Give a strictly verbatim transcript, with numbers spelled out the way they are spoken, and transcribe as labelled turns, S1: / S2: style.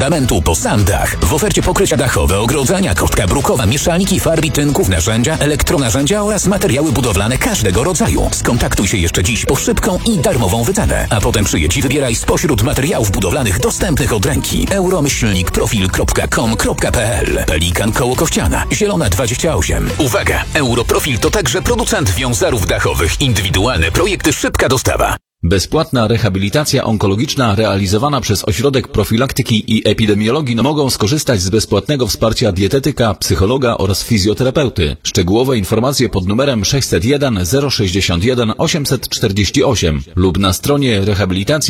S1: fundamentu po sam dach. W ofercie pokrycia dachowe, ogrodzenia, kostka brukowa, mieszalniki farb i tynków, narzędzia, elektronarzędzia oraz materiały budowlane każdego rodzaju. Skontaktuj się jeszcze dziś po szybką i darmową wycenę, a potem przyjedź i wybieraj spośród materiałów budowlanych dostępnych od ręki. euromyślnik profil kropka com kropka p l. Pelikan koło Kościana, Zielona dwadzieścia osiem. Uwaga! Europrofil to także producent wiązarów dachowych. Indywidualne projekty, szybka dostawa.
S2: Bezpłatna rehabilitacja onkologiczna realizowana przez Ośrodek Profilaktyki i Epidemiologii mogą skorzystać z bezpłatnego wsparcia dietetyka, psychologa oraz fizjoterapeuty. Szczegółowe informacje pod numerem sześćset jeden zero sześćdziesiąt jeden osiemset czterdzieści osiem lub na stronie rehabilitacja